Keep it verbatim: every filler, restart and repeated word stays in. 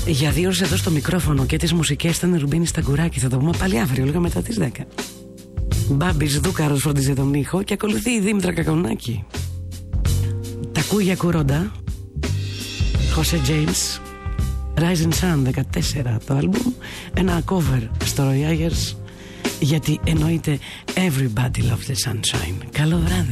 Για δύο ώρες εδώ στο μικρόφωνο και τις μουσικές ήταν Ρουμπίνη Σταγκουράκη. Θα το πούμε πάλι αύριο, λίγο μετά τις δέκα. Μπάμπης Δούκαρος φρόντιζε τον ήχο και ακολουθεί η Δήμητρα Κακονάκη. Τα Κούγια Κουρόντα, Χωσέ Τζέιμς, Rising Sun δεκατέσσερα το άλμπουμ. Ένα cover στο Roy Ayers, γιατί εννοείται Everybody Loves the Sunshine. Καλό βράδυ.